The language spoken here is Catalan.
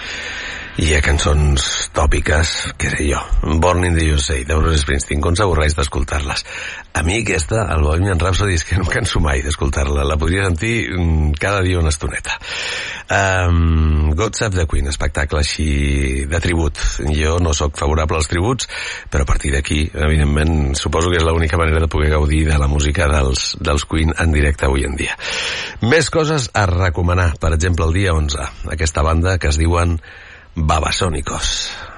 Hi ha cançons tòpiques, què sé jo, Born in the USA, de Bruce Springsteen, com s'avorreix d'escoltar-les. A mi aquesta, el Bohemian Rhapsody, és que no em canso mai d'escoltar-la, la podria sentir cada dia una estoneta. God Save the Queen, espectacle així de tribut. Jo no sóc favorable als tributs, però a partir d'aquí, evidentment, suposo que és l'única manera de poder gaudir de la música dels Queen en directe avui en dia. Més coses a recomanar, per exemple, el dia 11, aquesta banda que es diuen Babasónicos.